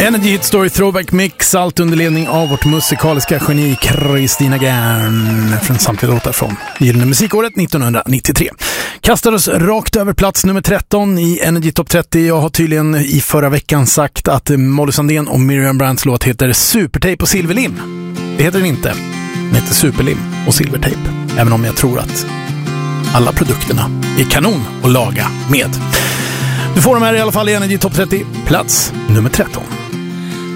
Energy Hit Story Throwback Mix, allt under ledning av vårt musikaliska geni Christina Gern från samtliga låtar från Gyllene musikåret 1993. Kastar oss rakt över plats nummer 13 i Energy Top 30. Jag har tydligen i förra veckan sagt att Molly Sandén och Miriam Brands låt heter Supertape och Silverlim. Det heter den inte. Den heter Superlim och Silvertape. Även om jag tror att alla produkterna är kanon att laga med. Du får dem här i alla fall i Energy Top 30, plats nummer 13.